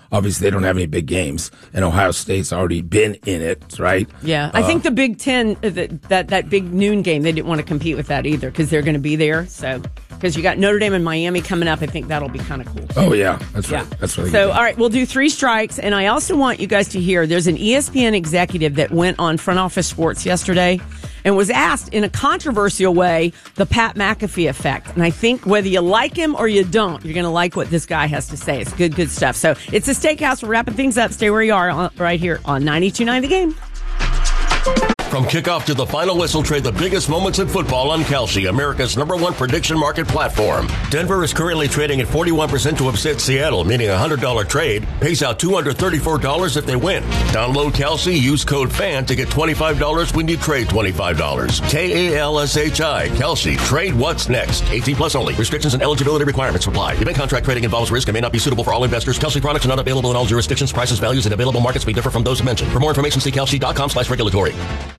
obviously they don't have any big games, and Ohio State's already been in it, right? Yeah, I think the Big Ten, that big noon game, they didn't want to compete with that either because they're going to be there. So, because you got Notre Dame and Miami coming up, I think that'll be kind of cool. Oh, yeah, that's right. That's really so, good. all right, we'll do 3 strikes, and I also want you guys to hear there's an ESPN executive that went on Front Office Sports yesterday and was asked in a controversial way the Pat McAfee effect. And I think whether you like him or you don't, you're going to like what this guy has to say. It's good stuff. So it's a Steakhouse. We're wrapping things up. Stay where you are right here on 92.9 The Game. From kickoff to the final whistle, trade the biggest moments in football on Kalshi, America's #1 prediction market platform. Denver is currently trading at 41% to upset Seattle, meaning a $100 trade pays out $234 if they win. Download Kalshi, use code FAN to get $25 when you trade $25. KALSHI, Kalshi, trade what's next. 18 plus only. Restrictions and eligibility requirements apply. Event contract trading involves risk and may not be suitable for all investors. Kalshi products are not available in all jurisdictions. Prices, values, and available markets may differ from those mentioned. For more information, see kalshi.com/regulatory.